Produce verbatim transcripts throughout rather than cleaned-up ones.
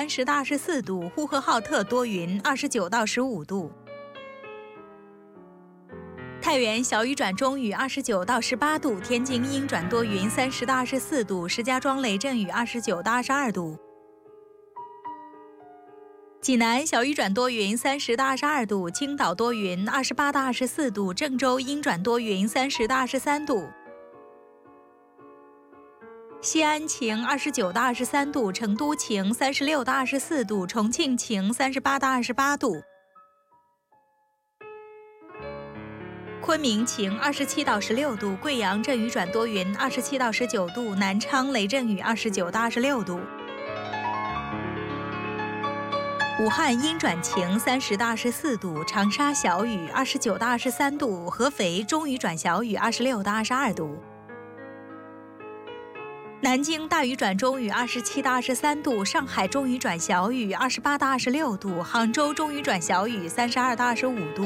十到二十四度，呼和浩特多云，二十九到十五度。太原小雨转中雨，二十九到十八度；天津阴转多云，三十到二十四度；石家庄雷阵雨，二十九到二十二度。济南小雨转多云，三十到二十二度；青岛多云，二十八到二十四度；郑州阴转多云，三十到二十三度。西安晴，二十九到二十三度；成都晴，三十六到二十四度；重庆晴，三十八到二十八度。昆明晴，二十七到十六度；贵阳阵雨转多云，二十七到十九度；南昌雷阵雨，二十九到二十六度。武汉阴转晴，三十到二十四度；长沙小雨，二十九到二十三度；合肥中雨转小雨，二十六到二十二度。南京大雨转中雨，二十七到二十三度；上海中雨转小雨，二十八到二十六度；杭州中雨转小雨，三十二到二十五度。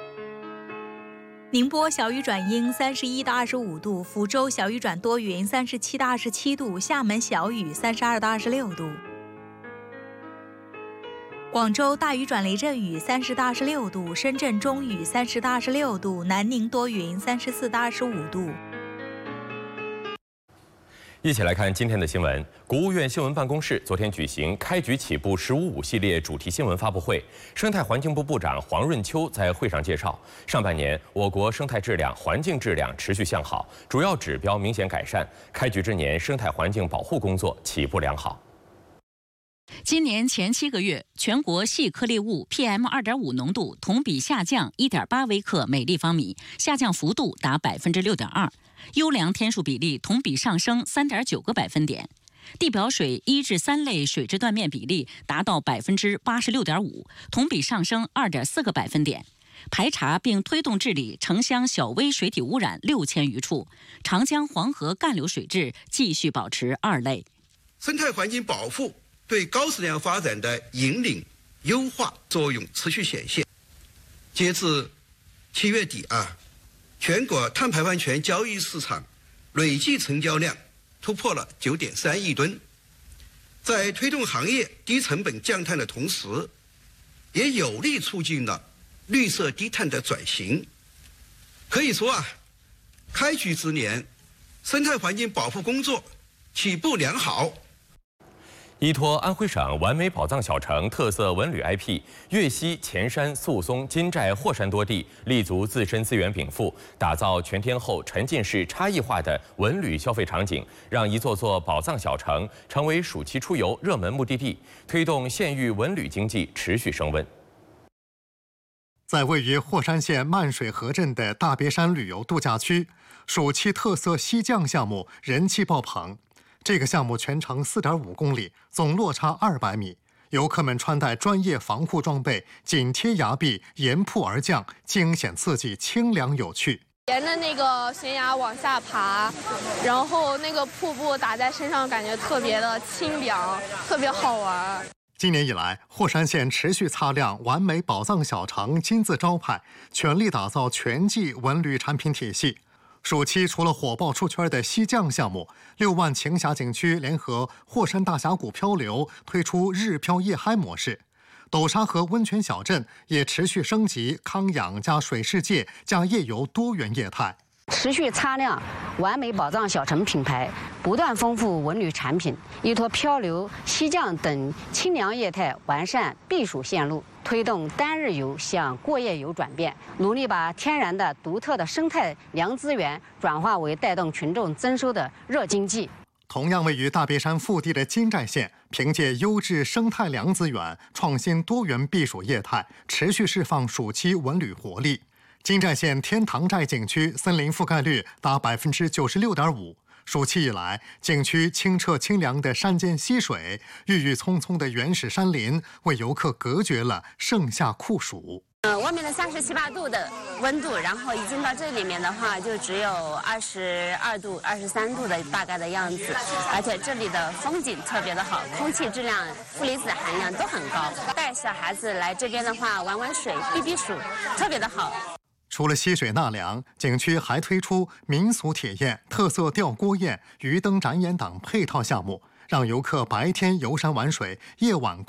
宁波小雨转阴，三十一到二十五度；福州小雨转多云，三十七到二十七度；厦门小雨，三十二到二十六度。广州大雨转雷阵雨，三十到二十六度；深圳中雨，三十到二十六度；南宁多云，三十四到二十五度。 一起来看今天的新闻。国务院新闻办公室昨天举行开局起步“十五五”系列主题新闻发布会，生态环境部部长黄润秋在会上介绍，上半年我国生态质量、环境质量持续向好，主要指标明显改善。开局之年，生态环境保护工作起步良好。 今年前七个月，全国细颗粒物 P M 二点五 浓度同比下降 一点八 微克每立方米，下降幅度达 百分之六点二， 优良天数比例同比上升 三点九个百分点。地表水一至三类水质断面比例达到 百分之八十六点五， 同比上升 二点四个百分点。排查并推动治理城乡小微水体污染六千余处，长江黄河干流水质继续保持二类。 生态环境保护对高质量发展的引领、优化作用持续显现。截至七月底啊，全国碳排放权交易市场累计成交量突破了 九点三亿吨，在推动行业低成本降碳的同时，也有力促进了绿色低碳的转型。可以说啊，开局之年，生态环境保护工作起步良好。 依托安徽省完美宝藏小城特色文旅 I P， 粤西、潜山、宿松、金寨、霍山多地立足自身资源禀赋，打造全天候、沉浸式、差异化的文旅消费场景，让一座座宝藏小城成为暑期出游热门目的地，推动县域文旅经济持续升温。 在位于霍山县漫水河镇的大别山旅游度假区，暑期特色溪降项目人气爆棚。这个项目全长 四点五公里，总落差二百米，游客们穿戴专业防护装备，紧贴崖壁，沿瀑而降，惊险刺激，清凉有趣。 沿着那个悬崖往下爬，然后那个瀑布打在身上，感觉特别的清凉，特别好玩。 今年以来，霍山县持续擦亮完美宝藏小城金字招牌，全力打造全季文旅产品体系。暑期除了火爆出圈的溪降项目，六万晴霞景区联合霍山大峡谷漂流推出日漂夜嗨模式，斗沙河温泉小镇也持续升级康养加水世界加夜游多元业态。 持续擦亮完美宝藏小城品牌，不断丰富文旅产品，依托漂流、溪降等清凉业态，完善避暑线路，推动单日游向过夜游转变，努力把天然的独特的生态良资源转化为带动群众增收的热经济。 同样位于大别山腹地的金寨县，凭借优质生态良资源、创新多元避暑业态，持续释放暑期文旅活力。金寨县天堂寨景区森林覆盖率达 百分之九十六点五， 暑期以来，景区清澈清凉的山间溪水、郁郁葱葱的原始山林，为游客隔绝了盛夏酷暑。 呃，外面的三十七八度的温度，然后一进到这里面的话，就只有二十二度、二十三度的大概的样子，而且这里的风景特别的好，空气质量、负离子含量都很高。带小孩子来这边的话，玩玩水、避避暑，特别的好。 除了溪水纳凉，景区还推出民俗体验、特色吊锅宴、鱼灯展演等配套项目，让游客白天游山玩水，夜晚